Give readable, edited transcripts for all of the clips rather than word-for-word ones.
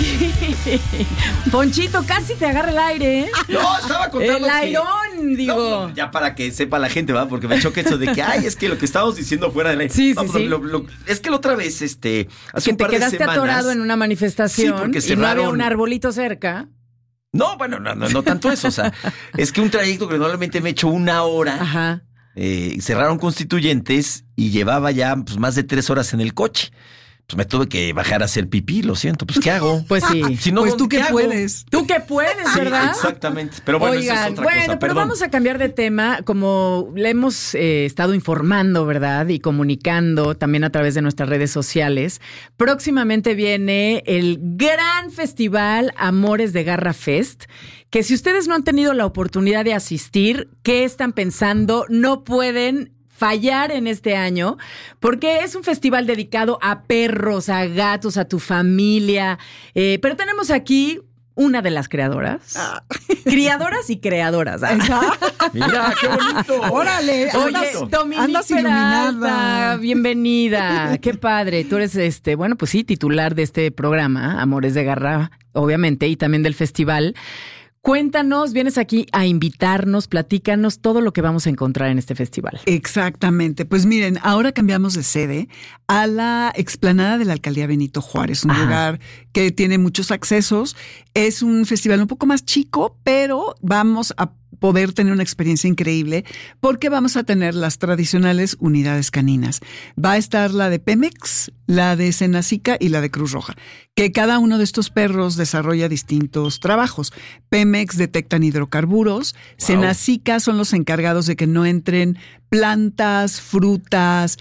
Ponchito, casi te agarra el aire, ¿eh? No, estaba contando el airón, digo. No, ya para que sepa la gente, ¿va? Porque me choca eso de que, es que lo que estábamos diciendo fuera del aire. Sí, no, sí. Es que la otra vez, hace que un par te de quedaste semanas, atorado en una manifestación porque y no había cerraron un arbolito cerca. No, bueno, no tanto eso. O sea, es que un trayecto que normalmente me echo 1 hora. Ajá. Cerraron Constituyentes y llevaba ya más de 3 horas en el coche. Pues me tuve que bajar a hacer pipí, lo siento. Pues, ¿qué hago? Pues sí. Si no, pues tú que hago? puedes. Tú que puedes, ¿verdad? Exactamente. Pero bueno, Oigan, eso es otra cosa. pero Perdón. vamos a cambiar de tema. Como le hemos estado informando, ¿verdad? Y comunicando también a través de nuestras redes sociales. Próximamente viene el gran festival Amores de Garra Fest, que si ustedes no han tenido la oportunidad de asistir, ¿qué están pensando? No pueden fallar en este año, porque es un festival dedicado a perros, a gatos, a tu familia. Pero tenemos aquí una de las creadoras. Criadoras y creadoras. Mira, qué bonito. Órale. Oye, Dominique andas Peralta, iluminada. bienvenida. Qué padre. Tú eres, bueno, pues sí, titular de este programa, Amores de Garra, obviamente, y también del festival. Cuéntanos, vienes aquí a invitarnos, platícanos todo lo que vamos a encontrar en este festival. Exactamente. Pues miren, ahora cambiamos de sede a la explanada de la Alcaldía Benito Juárez, un lugar que tiene muchos accesos. Es un festival un poco más chico, pero vamos a poder tener una experiencia increíble porque vamos a tener las tradicionales unidades caninas. Va a estar la de Pemex, la de Senacica y la de Cruz Roja, que cada uno de estos perros desarrolla distintos trabajos. Pemex detectan hidrocarburos, Senacica son los encargados de que no entren plantas, frutas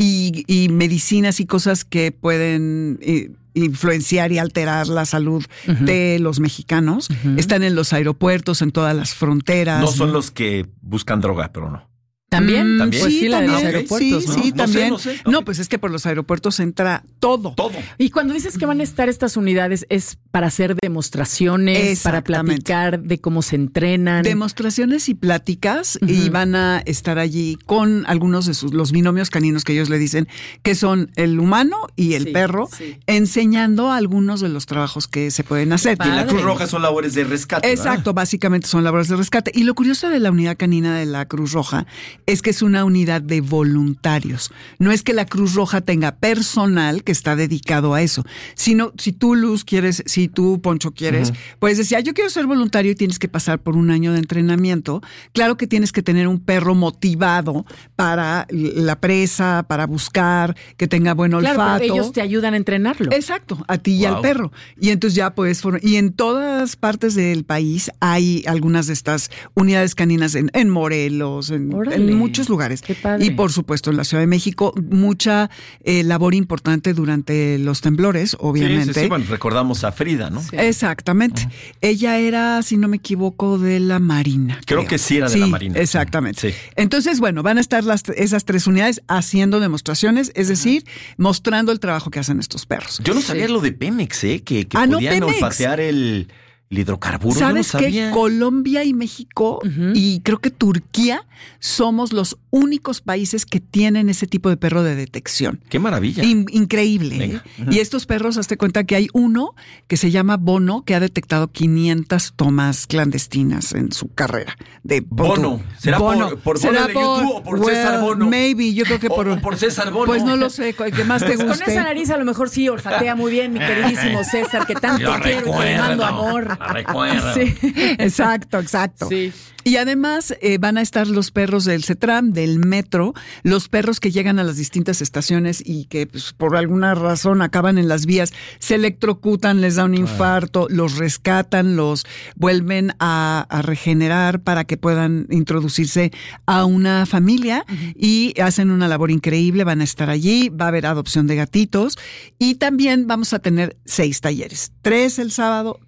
y medicinas y cosas que pueden influenciar y alterar la salud de los mexicanos. Están en los aeropuertos, en todas las fronteras. No son los que buscan droga, pero no. ¿También? ¿También? Pues sí, la de los también. aeropuertos, ¿no? Sí, No también. no sé. No, pues es que por los aeropuertos entra todo. Todo. Y cuando dices que van a estar estas unidades, ¿es para hacer demostraciones, para Exactamente. platicar de cómo se entrenan? Demostraciones y pláticas, y van a estar allí con algunos de los binomios caninos que ellos le dicen, que son el humano y el perro, enseñando algunos de los trabajos que se pueden hacer. Y en la Cruz Roja son labores de rescate. Exacto, ¿verdad? básicamente son labores de rescate. Y lo curioso de la unidad canina de la Cruz Roja es que es una unidad de voluntarios. No es que la Cruz Roja tenga personal que está dedicado a eso, sino si tú, Luz, quieres, si tú, Poncho, quieres, pues decir, yo quiero ser voluntario y tienes que pasar por un año de entrenamiento. Claro que tienes que tener un perro motivado para la presa, para buscar, que tenga buen olfato. Claro, pero ellos te ayudan a entrenarlo. Exacto, a ti y al perro. Y entonces ya pues, y en todas partes del país hay algunas de estas unidades caninas en Morelos, en muchos lugares. Qué padre. Y por supuesto en la Ciudad de México, mucha labor importante durante los temblores, obviamente. Sí, bueno, recordamos a Frida, ¿no? Sí. Exactamente. Ella era, si no me equivoco, de la Marina. Creo que sí era de la Marina. Exactamente. Sí. Entonces, bueno, van a estar esas 3 unidades haciendo demostraciones, es decir, mostrando el trabajo que hacen estos perros. Yo no sabía lo de Pemex, que podían olfatear el hidrocarburo. ¿Sabes yo no sabía. que Colombia y México y creo que Turquía somos los únicos países que tienen ese tipo de perro de detección? ¡Qué maravilla! Increíble. Venga. Y estos perros, hazte cuenta que hay uno que se llama Bono, que ha detectado 500 tomas clandestinas en su carrera. Bono. ¿Será Bono. por Bono de YouTube o por César Bono? Maybe, yo creo que por César Bono. Pues no lo sé, el que más te Con guste. esa nariz a lo mejor sí olfatea muy bien, mi queridísimo César, que tanto Yo quiero y que le mando recuerdo. amor. Recuerdo. Sí, exacto. Sí. Y además van a estar los perros del CETRAM, del metro, los perros que llegan a las distintas estaciones y que pues, por alguna razón acaban en las vías, se electrocutan, les da un infarto, los rescatan, los vuelven a regenerar para que puedan introducirse a una familia y hacen una labor increíble, van a estar allí, va a haber adopción de gatitos y también vamos a tener 6 talleres, 3 el sábado,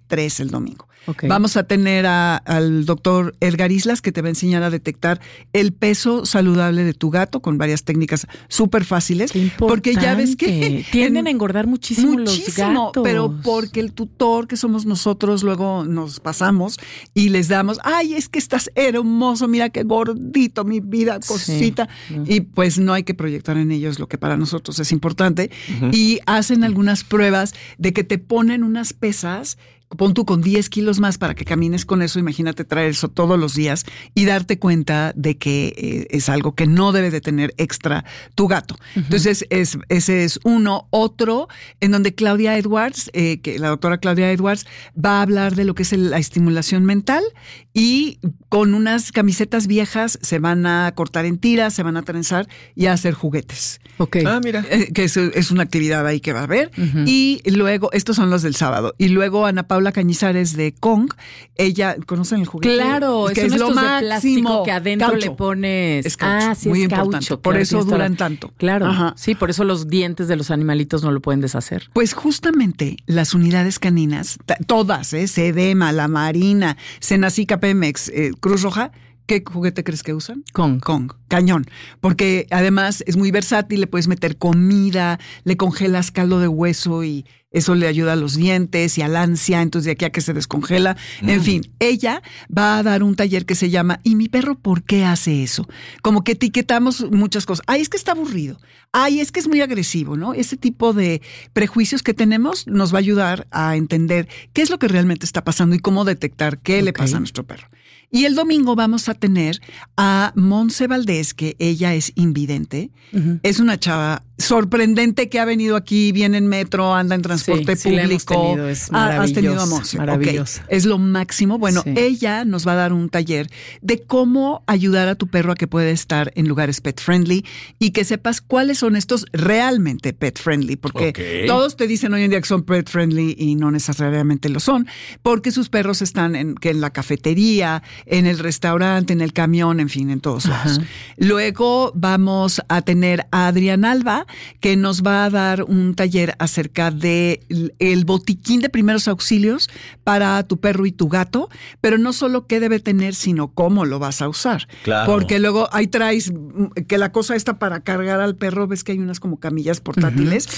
3 el domingo. Okay. Vamos a tener al doctor Edgar Islas, que te va a enseñar a detectar el peso saludable de tu gato con varias técnicas súper fáciles. Porque ya ves que tienden a engordar muchísimo los gatos. Pero porque el tutor que somos nosotros luego nos pasamos y les damos, ay, es que estás hermoso, mira qué gordito, mi vida, cosita. Sí. Y pues no hay que proyectar en ellos lo que para nosotros es importante. Uh-huh. Y hacen algunas pruebas de que te ponen unas pesas, pon tú con 10 kilos más para que camines con eso, imagínate traer eso todos los días y darte cuenta de que es algo que no debe de tener extra tu gato. Uh-huh. Entonces, ese es uno. Otro, en donde Claudia Edwards, que la doctora Claudia Edwards, va a hablar de lo que es la estimulación mental y con unas camisetas viejas se van a cortar en tiras, se van a trenzar y a hacer juguetes. Ok. Mira. Que es una actividad ahí que va a haber. Uh-huh. Y luego, estos son los del sábado. Y luego Ana Paula Cañizares de Kong, ella, ¿conocen el juguete? Claro, que es lo máximo, de plástico que adentro caucho. Le pones. Es caucho, sí, muy es importante. caucho. Por claro, eso duran tanto. Claro, ajá. Sí, por eso los dientes de los animalitos no lo pueden deshacer. Pues justamente las unidades caninas, todas, Sedema, La Marina, Senacica, Pemex, Cruz Roja, ¿qué juguete crees que usan? Kong, cañón. Porque además es muy versátil, le puedes meter comida, le congelas caldo de hueso y eso le ayuda a los dientes y al ansia, entonces de aquí a que se descongela. En fin, ella va a dar un taller que se llama ¿y mi perro por qué hace eso? Como que etiquetamos muchas cosas. Ay, es que está aburrido. Ay, es que es muy agresivo, ¿no? Ese tipo de prejuicios que tenemos nos va a ayudar a entender qué es lo que realmente está pasando y cómo detectar qué le pasa a nuestro perro. Y el domingo vamos a tener a Monse Valdés, que ella es invidente. Uh-huh. Es una chava sorprendente que ha venido aquí, viene en metro, anda en transporte público. Es has tenido a Monse. Maravilloso. Okay. Es lo máximo. Bueno, ella nos va a dar un taller de cómo ayudar a tu perro a que pueda estar en lugares pet friendly y que sepas cuáles son estos realmente pet friendly, porque todos te dicen hoy en día que son pet friendly y no necesariamente lo son, porque sus perros están en la cafetería, en el restaurante, en el camión, en fin, en todos lados. Luego vamos a tener a Adrián Alba, que nos va a dar un taller acerca de el botiquín de primeros auxilios para tu perro y tu gato, pero no solo qué debe tener, sino cómo lo vas a usar. Claro. Porque luego ahí traes que la cosa está para cargar al perro, ves que hay unas como camillas portátiles,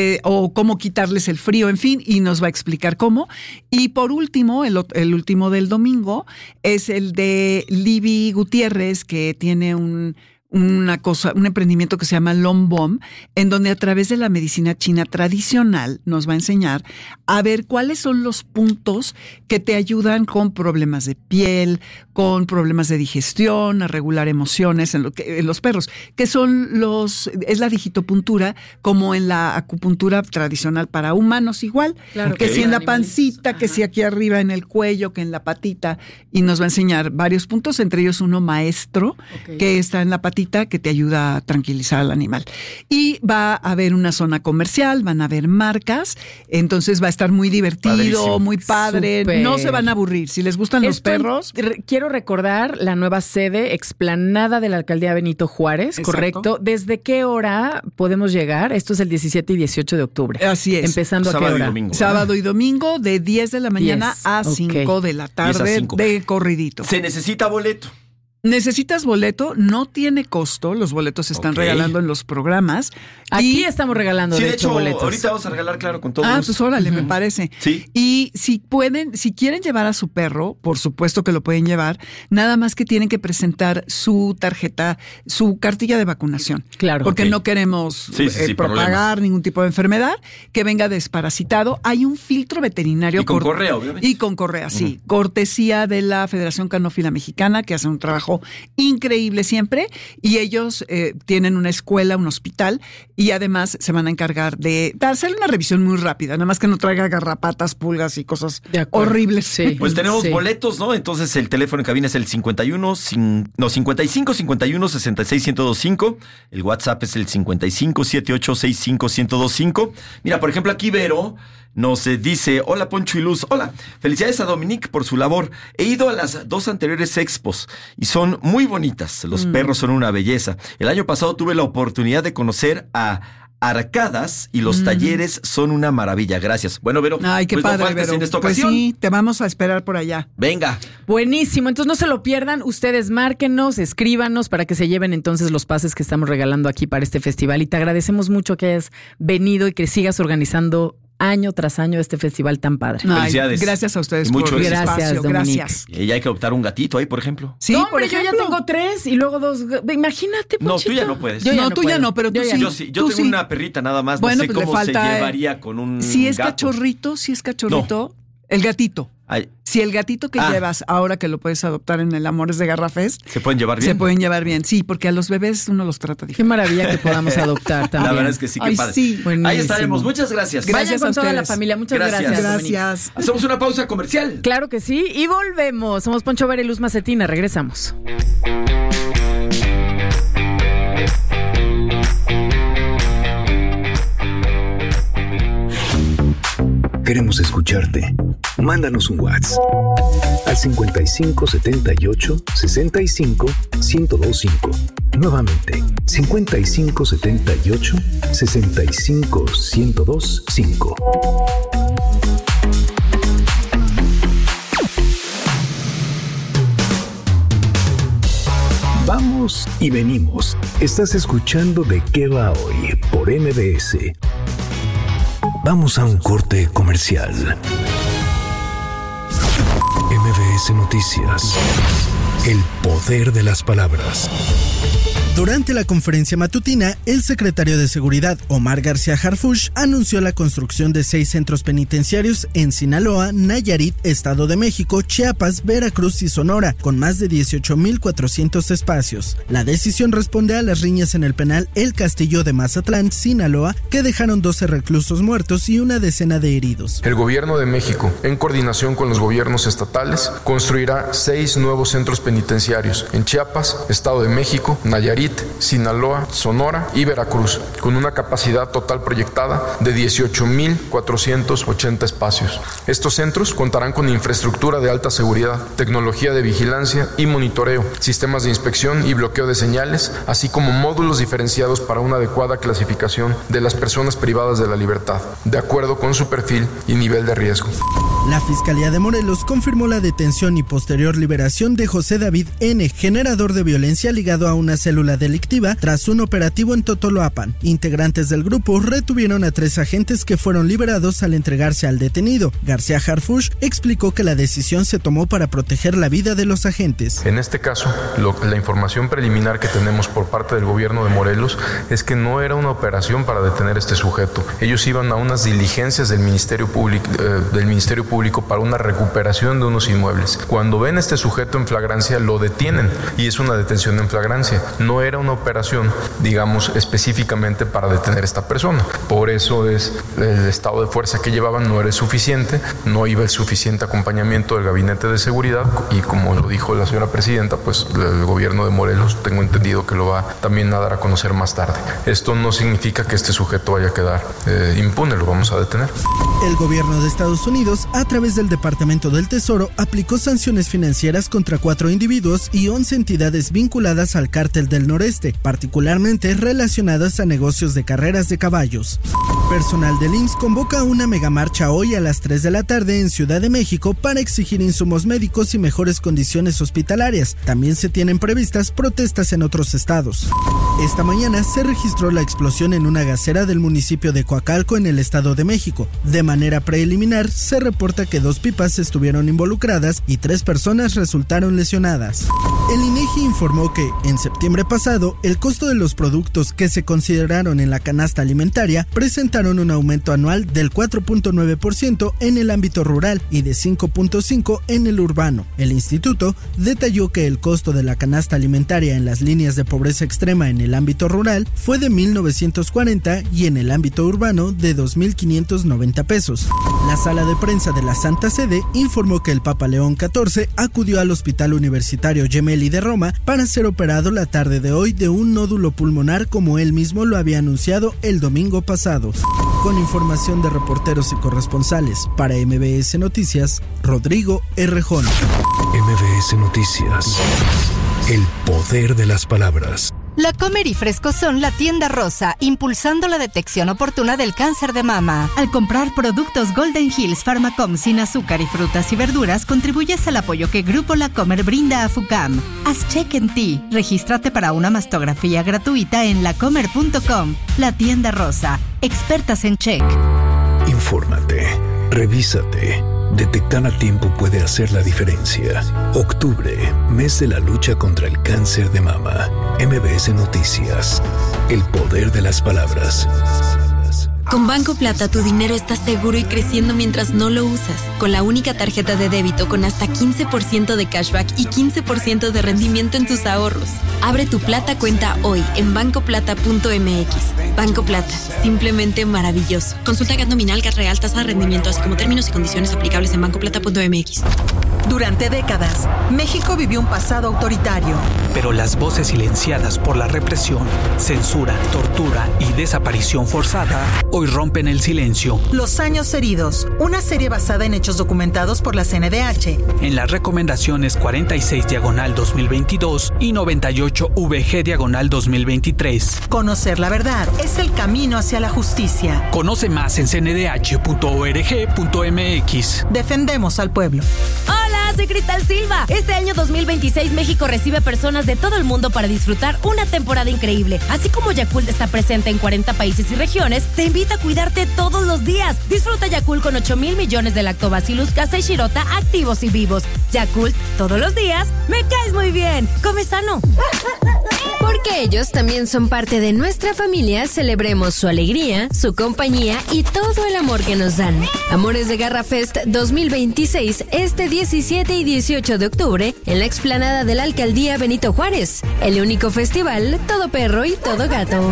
o cómo quitarles el frío, en fin, y nos va a explicar cómo. Y por último, el último del domingo es el de Libby Gutiérrez, que tiene un emprendimiento que se llama Long Bomb, en donde a través de la medicina china tradicional nos va a enseñar a ver cuáles son los puntos que te ayudan con problemas de piel, con problemas de digestión, a regular emociones en los perros, que son es la digitopuntura, como en la acupuntura tradicional para humanos igual, que si en la pancita, que si aquí arriba en el cuello, que en la patita, y nos va a enseñar varios puntos, entre ellos uno maestro, que está en la patita, que te ayuda a tranquilizar al animal. Y va a haber una zona comercial, van a haber marcas, entonces va a estar muy divertido, padrísimo, muy padre, super. No se van a aburrir. Si les gustan los perros. Quiero recordar la nueva sede, explanada de la Alcaldía Benito Juárez, exacto. ¿Correcto? ¿Desde qué hora podemos llegar? Esto es el 17 y 18 de octubre. Así es. Empezando a qué hora. Sábado y domingo, de 10 de la mañana a 5 de la tarde, de corridito. ¿Se necesita boleto? ¿Necesitas boleto? No tiene costo. Los boletos se están regalando en los programas. Aquí estamos regalando, de hecho, boletos. Ahorita vamos a regalar, claro, con todos. Pues órale, me parece. Sí. Y si quieren llevar a su perro, por supuesto que lo pueden llevar, nada más que tienen que presentar su tarjeta, su cartilla de vacunación. Claro. Porque no queremos propagar ningún tipo de enfermedad, que venga desparasitado. Hay un filtro veterinario. Y con correa, obviamente. Y con correa, sí. Cortesía de la Federación Canófila Mexicana, que hace un trabajo increíble siempre, y ellos tienen una escuela, un hospital, y además se van a encargar de hacerle una revisión muy rápida, nada más que no traiga garrapatas, pulgas y cosas horribles. Sí. Pues tenemos boletos, ¿no? Entonces el teléfono en cabina es el 55 51 66 1025. El WhatsApp es el 55 78 65 1025. Mira, por ejemplo, aquí Vero nos dice: hola Poncho y Luz, hola, felicidades a Dominique por su labor. He ido a las 2 anteriores expos y son muy bonitas. Los perros son una belleza. El año pasado tuve la oportunidad de conocer a arcadas y los talleres son una maravilla. Gracias. Bueno, Vero, ay, qué pues padre, no faltes Vero. en esta Pues ocasión. sí, te vamos a esperar por allá. Venga. Buenísimo, entonces no se lo pierdan, ustedes márquenos, escríbanos para que se lleven entonces los pases que estamos regalando aquí para este festival, y te agradecemos mucho que hayas venido y que sigas organizando año tras año este festival tan padre. Ay, Felicidades. gracias a ustedes Y mucho por el éxito. Gracias, espacio. Dominique. Gracias. Y ya hay que adoptar un gatito ahí, por ejemplo. Sí, no, por hombre, yo ya ejemplo. tengo 3 y luego 2. Imagínate, No, Ponchito. tú ya no puedes. Yo No, tú ya puedo. no, pero tú sí. Yo sí, yo Tú tengo sí. una perrita nada más. Bueno, no sé pues le cómo falta, se llevaría con un Si es gato. cachorrito, el gatito. Ay, Si el gatito que llevas, ahora que lo puedes adoptar en el Amores de Garra Fest, ¿se pueden llevar bien? se pueden llevar bien. Sí, porque a los bebés uno los trata Qué diferente. maravilla que podamos adoptar también. La verdad es que sí, qué Ay, padre. sí. Buenísimo. Ahí estaremos. Muchas gracias. Gracias Vayan con a toda la ustedes. familia. Muchas gracias. Gracias. Dominique. Gracias. Hacemos una pausa comercial. Claro que sí, y volvemos. Somos Poncho Vera y Luz Macetina. Regresamos. Queremos escucharte. Mándanos un WhatsApp al 55 78 65 1025. Nuevamente, 55 78 65 1025. Vamos y venimos. Estás escuchando De qué va hoy por MBS. Vamos a un corte comercial. MBS Noticias. El poder de las palabras. Durante la conferencia matutina, el secretario de Seguridad, Omar García Harfuch, anunció la construcción de 6 centros penitenciarios en Sinaloa, Nayarit, Estado de México, Chiapas, Veracruz y Sonora, con más de 18,400 espacios. La decisión responde a las riñas en el penal El Castillo de Mazatlán, Sinaloa, que dejaron 12 reclusos muertos y una decena de heridos. El Gobierno de México, en coordinación con los gobiernos estatales, construirá 6 nuevos centros penitenciarios en Chiapas, Estado de México, Nayarit, Sinaloa, Sonora y Veracruz, con una capacidad total proyectada de 18,480 espacios. Estos centros contarán con infraestructura de alta seguridad, tecnología de vigilancia y monitoreo, sistemas de inspección y bloqueo de señales, así como módulos diferenciados para una adecuada clasificación de las personas privadas de la libertad, de acuerdo con su perfil y nivel de riesgo. La Fiscalía de Morelos confirmó la detención y posterior liberación de José David N., generador de violencia ligado a una célula delictiva, tras un operativo en Totoloapan. Integrantes del grupo retuvieron a 3 agentes que fueron liberados al entregarse al detenido. García Harfuch explicó que la decisión se tomó para proteger la vida de los agentes. En este caso, la información preliminar que tenemos por parte del gobierno de Morelos es que no era una operación para detener a este sujeto. Ellos iban a unas diligencias del Ministerio Público para una recuperación de unos inmuebles. Cuando ven a este sujeto en flagrancia, lo detienen y es una detención en flagrancia. No era una operación, digamos, específicamente para detener a esta persona. Por eso es el estado de fuerza que llevaban no era suficiente, no iba el suficiente acompañamiento del gabinete de seguridad y, como lo dijo la señora presidenta, pues el gobierno de Morelos tengo entendido que lo va también a dar a conocer más tarde. Esto no significa que este sujeto vaya a quedar impune, lo vamos a detener. El gobierno de Estados Unidos, a través del Departamento del Tesoro, aplicó sanciones financieras contra 4 individuos y 11 entidades vinculadas al Cártel del Noreste, particularmente relacionadas a negocios de carreras de caballos. Personal del IMSS convoca una megamarcha hoy a las 3 de la tarde en Ciudad de México para exigir insumos médicos y mejores condiciones hospitalarias. También se tienen previstas protestas en otros estados. Esta mañana se registró la explosión en una gasera del municipio de Coacalco, en el Estado de México. De manera preliminar, se reporta que 2 pipas estuvieron involucradas y 3 personas resultaron lesionadas. El INEGI informó que, en septiembre pasado, el costo de los productos que se consideraron en la canasta alimentaria presentaron un aumento anual del 4.9% en el ámbito rural y de 5.5% en el urbano. El instituto detalló que el costo de la canasta alimentaria en las líneas de pobreza extrema en el ámbito rural fue de 1,940 y en el ámbito urbano de 2,590 pesos. La sala de prensa de la Santa Sede informó que el Papa León XIV acudió al Hospital Universitario Gemelli de Roma para ser operado la tarde de hoy de un nódulo pulmonar, como él mismo lo había anunciado el domingo pasado. Con información de reporteros y corresponsales para MBS Noticias, Rodrigo Errejón. MBS Noticias. El poder de las palabras. La Comer y Fresco son la tienda rosa, impulsando la detección oportuna del cáncer de mama. Al comprar productos Golden Hills Pharmacom sin azúcar y frutas y verduras, contribuyes al apoyo que Grupo La Comer brinda a FUCAM. Haz check en ti. Regístrate para una mastografía gratuita en lacomer.com. La tienda rosa. Expertas en check. Infórmate. Revísate. Detectar a tiempo puede hacer la diferencia. Octubre, mes de la lucha contra el cáncer de mama. MBS Noticias. El poder de las palabras. Con Banco Plata tu dinero está seguro y creciendo mientras no lo usas. Con la única tarjeta de débito con hasta 15% de cashback y 15% de rendimiento en tus ahorros. Abre tu Plata cuenta hoy en bancoplata.mx. Banco Plata, simplemente maravilloso. Consulta GAT nominal, GAT real, tasa de rendimiento, así como términos y condiciones aplicables en bancoplata.mx. Durante décadas, México vivió un pasado autoritario. Pero las voces silenciadas por la represión, censura, tortura y desaparición forzada hoy rompen el silencio. Los años heridos, una serie basada en hechos documentados por la CNDH. En las recomendaciones 46/2022 y 98/VG/2023. Conocer la verdad es el camino hacia la justicia. Conoce más en cndh.org.mx. Defendemos al pueblo. ¡Hola! Soy Cristal Silva. Este año 2026 México recibe personas de todo el mundo para disfrutar una temporada increíble. Así como Yakult está presente en 40 países y regiones, te invita a cuidarte todos los días. Disfruta Yakult con 8,000 millones de Lactobacillus casei shirota activos y vivos. Yakult, todos los días, me caes muy bien. Come sano. Porque ellos también son parte de nuestra familia, celebremos su alegría, su compañía y todo el amor que nos dan. Amores de Garra Fest 2026, este 17 y 18 de octubre, en la explanada de la Alcaldía Benito Juárez. El único festival, todo perro y todo gato.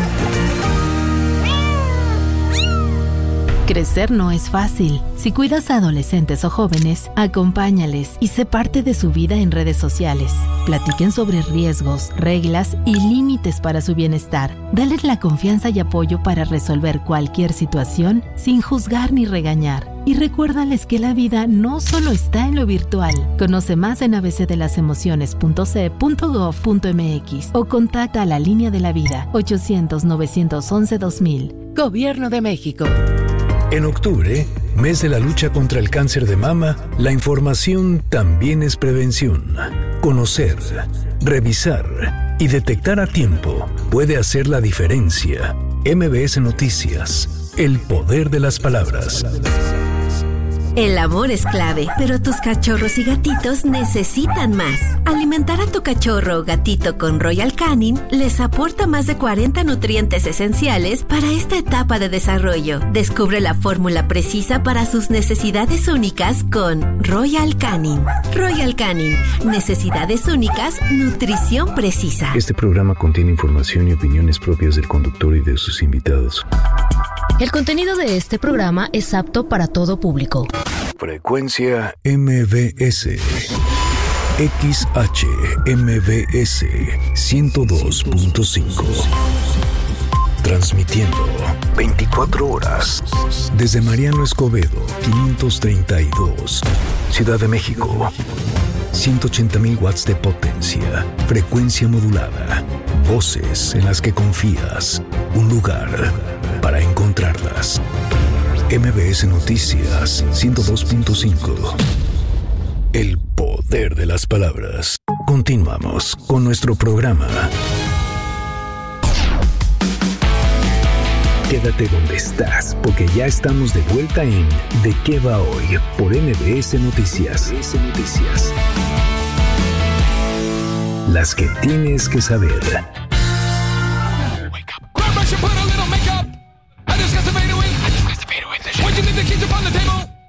Crecer no es fácil. Si cuidas a adolescentes o jóvenes, acompáñales y sé parte de su vida en redes sociales. Platiquen sobre riesgos, reglas y límites para su bienestar. Dales la confianza y apoyo para resolver cualquier situación sin juzgar ni regañar. Y recuérdales que la vida no solo está en lo virtual. Conoce más en abcdelasemociones.ce.gov.mx o contacta a la Línea de la Vida 800-911-2000. Gobierno de México. En octubre, mes de la lucha contra el cáncer de mama, la información también es prevención. Conocer, revisar y detectar a tiempo puede hacer la diferencia. MBS Noticias, el poder de las palabras. El amor es clave, pero tus cachorros y gatitos necesitan más. Alimentar a tu cachorro o gatito con Royal Canin les aporta más de 40 nutrientes esenciales para esta etapa de desarrollo. Descubre la fórmula precisa para sus necesidades únicas con Royal Canin. Royal Canin, necesidades únicas, nutrición precisa. Este programa contiene información y opiniones propias del conductor y de sus invitados. El contenido de este programa es apto para todo público. Frecuencia MBS. XHMBS 102.5. Transmitiendo 24 horas desde Mariano Escobedo 532, Ciudad de México. 180,000 watts de potencia, frecuencia modulada, voces en las que confías, un lugar para encontrarlas. MBS Noticias 102.5. El poder de las palabras. Continuamos con nuestro programa. Quédate donde estás, porque ya estamos de vuelta en ¿De qué va hoy? Por MBS Noticias. Las que tienes que saber.